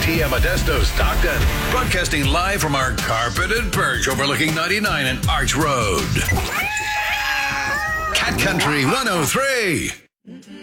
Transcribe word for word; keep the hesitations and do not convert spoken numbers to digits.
T M Modesto, Stockton. Broadcasting live from our carpeted perch overlooking ninety-nine and Arch Road. Cat Country one oh three.